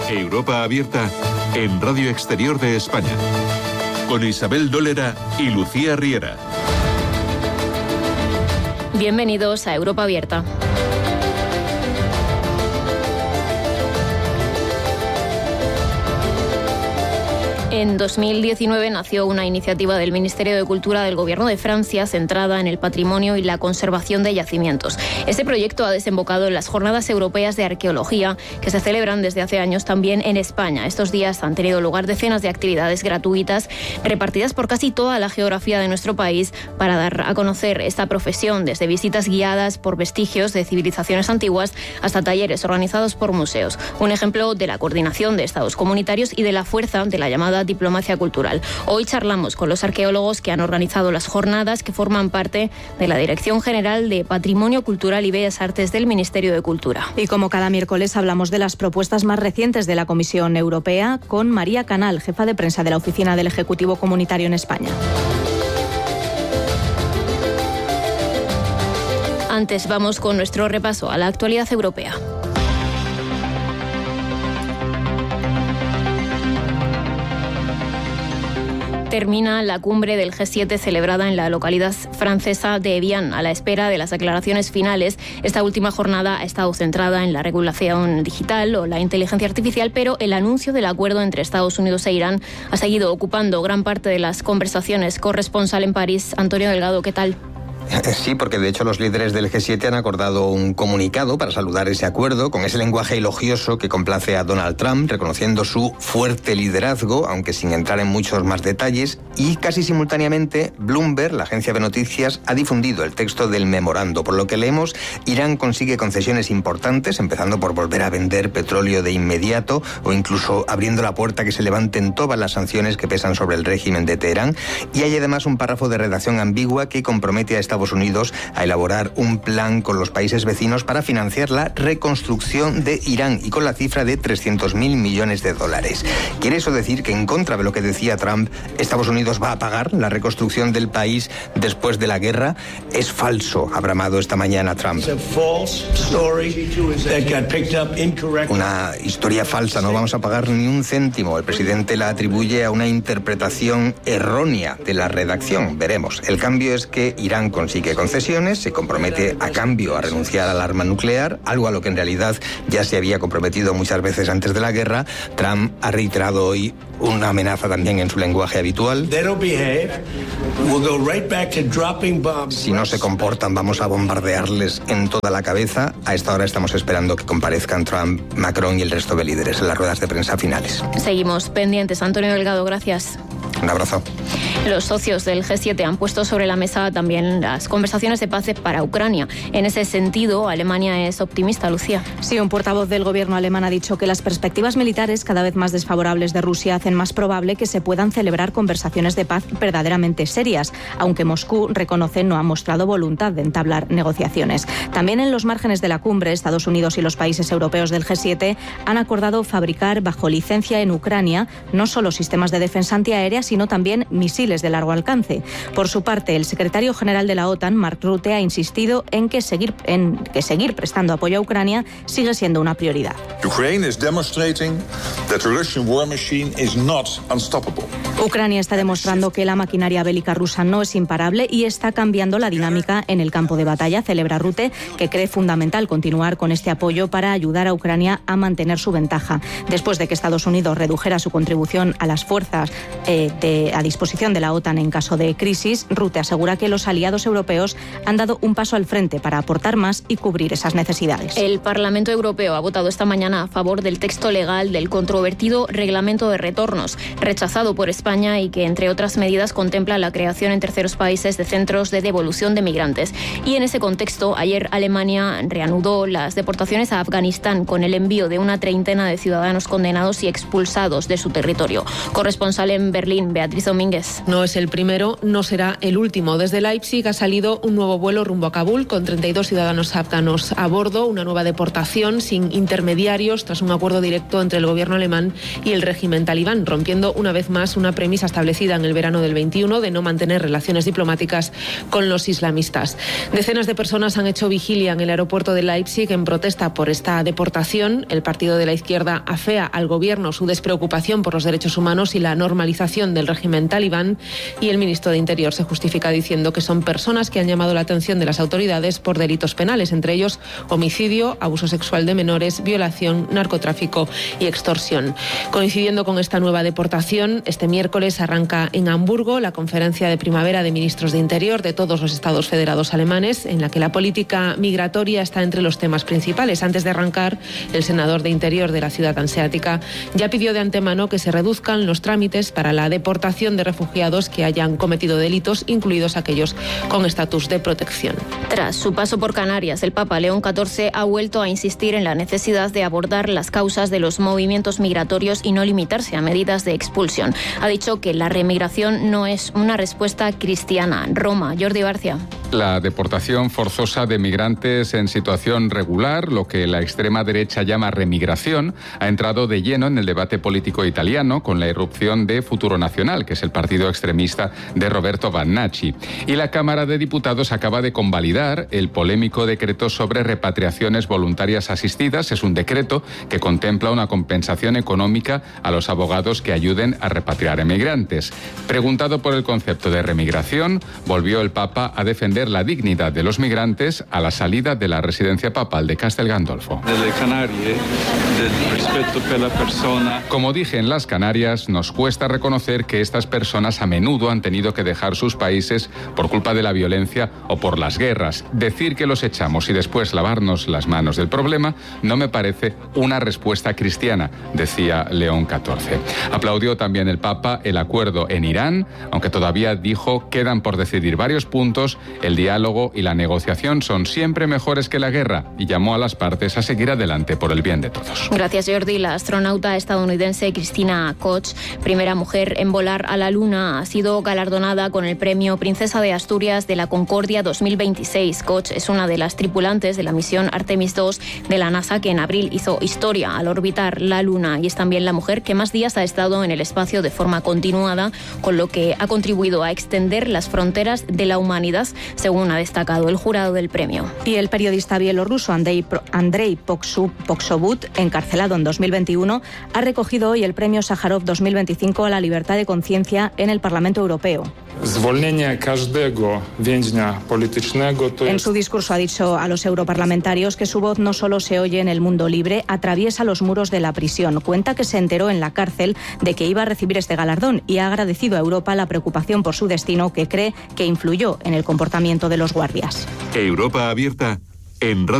Europa Abierta en Radio Exterior de España, con Isabel Dólera y Lucía Riera. Bienvenidos a Europa Abierta. En 2019 nació una iniciativa del Ministerio de Cultura del Gobierno de Francia centrada en el patrimonio y la conservación de yacimientos. Este proyecto ha desembocado en las Jornadas Europeas de Arqueología, que se celebran desde hace años también en España. Estos días han tenido lugar decenas de actividades gratuitas repartidas por casi toda la geografía de nuestro país para dar a conocer esta profesión, desde visitas guiadas por vestigios de civilizaciones antiguas hasta talleres organizados por museos. Un ejemplo de la coordinación de Estados comunitarios y de la fuerza de la llamada diplomacia cultural. Hoy charlamos con los arqueólogos que han organizado las jornadas, que forman parte de la Dirección General de Patrimonio Cultural y Bellas Artes del Ministerio de Cultura. Y como cada miércoles hablamos de las propuestas más recientes de la Comisión Europea con María Canal, jefa de prensa de la Oficina del Ejecutivo Comunitario en España. Antes vamos con nuestro repaso a la actualidad europea. Termina la cumbre del G7 celebrada en la localidad francesa de Evian. A la espera de las declaraciones finales, esta última jornada ha estado centrada en la regulación digital o la inteligencia artificial, pero el anuncio del acuerdo entre Estados Unidos e Irán ha seguido ocupando gran parte de las conversaciones. Corresponsal en París, Antonio Delgado, ¿qué tal? Sí, porque de hecho los líderes del G7 han acordado un comunicado para saludar ese acuerdo, con ese lenguaje elogioso que complace a Donald Trump, reconociendo su fuerte liderazgo, aunque sin entrar en muchos más detalles. Y casi simultáneamente, Bloomberg, la agencia de noticias, ha difundido el texto del memorando. Por lo que leemos, Irán consigue concesiones importantes, empezando por volver a vender petróleo de inmediato o incluso abriendo la puerta a que se levanten todas las sanciones que pesan sobre el régimen de Teherán. Y hay además un párrafo de redacción ambigua que compromete a Estados Unidos a elaborar un plan con los países vecinos para financiar la reconstrucción de Irán, y con la cifra de 300.000 millones de dólares. ¿Quiere eso decir que, en contra de lo que decía Trump, Estados Unidos va a pagar la reconstrucción del país después de la guerra? Es falso, ha bramado esta mañana Trump. Una historia falsa, no vamos a pagar ni un céntimo. El presidente la atribuye a una interpretación errónea de la redacción. Veremos. El cambio es que Irán consigue concesiones, se compromete a cambio a renunciar al arma nuclear, algo a lo que en realidad ya se había comprometido muchas veces antes de la guerra. Trump ha reiterado hoy una amenaza también en su lenguaje habitual. Si no se comportan, vamos a bombardearles en toda la cabeza. A esta hora estamos esperando que comparezcan Trump, Macron y el resto de líderes en las ruedas de prensa finales. Seguimos pendientes. Antonio Delgado, gracias. Un abrazo. Los socios del G7 han puesto sobre la mesa también las conversaciones de paz para Ucrania. En ese sentido, Alemania es optimista, Lucía. Sí, un portavoz del gobierno alemán ha dicho que las perspectivas militares cada vez más desfavorables de Rusia hacen más probable que se puedan celebrar conversaciones de paz verdaderamente serias, aunque Moscú, reconoce, no ha mostrado voluntad de entablar negociaciones. También en los márgenes de la cumbre, Estados Unidos y los países europeos del G7 han acordado fabricar bajo licencia en Ucrania no solo sistemas de defensa antiaérea, sino también misiles de largo alcance. Por su parte, el secretario general de la OTAN, Mark Rutte, ha insistido en que seguir prestando apoyo a Ucrania sigue siendo una prioridad. Ucrania está demostrando que la maquinaria bélica rusa no es imparable y está cambiando la dinámica en el campo de batalla, celebra Rutte, que cree fundamental continuar con este apoyo para ayudar a Ucrania a mantener su ventaja. Después de que Estados Unidos redujera su contribución a las fuerzas a disposición de la OTAN en caso de crisis, Rutte asegura que los aliados europeos han dado un paso al frente para aportar más y cubrir esas necesidades. El Parlamento Europeo ha votado esta mañana a favor del texto legal del controvertido Reglamento de Retornos, rechazado por España y que, entre otras medidas, contempla la creación en terceros países de centros de devolución de migrantes. Y en ese contexto, ayer Alemania reanudó las deportaciones a Afganistán con el envío de una treintena de ciudadanos condenados y expulsados de su territorio. Corresponsal en Berlín, Beatriz Domínguez. No es el primero, no será el último. Desde Leipzig ha salido un nuevo vuelo rumbo a Kabul con 32 ciudadanos afganos a bordo, una nueva deportación sin intermediarios tras un acuerdo directo entre el gobierno alemán y el régimen talibán, rompiendo una vez más una premisa establecida en el verano del 21 de no mantener relaciones diplomáticas con los islamistas. Decenas de personas han hecho vigilia en el aeropuerto de Leipzig en protesta por esta deportación. El partido de la izquierda afea al gobierno su despreocupación por los derechos humanos y la normalización del régimen talibán, y el ministro de Interior se justifica diciendo que son personas que han llamado la atención de las autoridades por delitos penales, entre ellos homicidio, abuso sexual de menores, violación, narcotráfico y extorsión. Coincidiendo con esta nueva deportación, este miércoles arranca en Hamburgo la conferencia de primavera de ministros de Interior de todos los estados federados alemanes, en la que la política migratoria está entre los temas principales. Antes de arrancar, el senador de Interior de la ciudad hanseática ya pidió de antemano que se reduzcan los trámites para la deportación de refugiados que hayan cometido delitos, incluidos aquellos con estatus de protección. Tras su paso por Canarias, el Papa León XIV ha vuelto a insistir en la necesidad de abordar las causas de los movimientos migratorios y no limitarse a medidas de expulsión. Ha dicho que la remigración no es una respuesta cristiana. Roma, Jordi Barcia. La deportación forzosa de migrantes en situación regular, lo que la extrema derecha llama remigración, ha entrado de lleno en el debate político italiano con la irrupción de Futuro Nacional, que es el partido extremista de Roberto Vannacci. Y la Cámara de Diputados acaba de convalidar el polémico decreto sobre repatriaciones voluntarias asistidas. Es un decreto que contempla una compensación económica a los abogados que ayuden a repatriar emigrantes. Preguntado por el concepto de remigración, volvió el Papa a defender la dignidad de los migrantes a la salida de la residencia papal de Castel Gandolfo. Como dije en las Canarias, nos cuesta reconocer que estas personas a menudo han tenido que dejar sus países por culpa de la violencia o por las guerras. Decir que los echamos y después lavarnos las manos del problema no me parece una respuesta cristiana, decía León XIV. Aplaudió también el Papa el acuerdo en Irán, aunque todavía dijo quedan por decidir varios puntos. El diálogo y la negociación son siempre mejores que la guerra y llamó a las partes a seguir adelante por el bien de todos. Gracias, Jordi. La astronauta estadounidense Christina Koch, primera mujer en volar a la Luna, ha sido galardonada con el premio Princesa de Asturias de la Concordia 2026. Koch es una de las tripulantes de la misión Artemis II de la NASA, que en abril hizo historia al orbitar la Luna, y es también la mujer que más días ha estado en el espacio de forma continuada, con lo que ha contribuido a extender las fronteras de la humanidad, según ha destacado el jurado del premio. Y el periodista bielorruso Andrei Poksobut, encarcelado en 2021, ha recogido hoy el premio Sájarov 2025 a la libertad de conciencia en el Parlamento Europeo. En su discurso ha dicho a los europarlamentarios que su voz no solo se oye en el mundo libre, atraviesa los muros de la prisión. Cuenta que se enteró en la cárcel de que iba a recibir este galardón y ha agradecido a Europa la preocupación por su destino, que cree que influyó en el comportamiento de los guardias. Europa Abierta en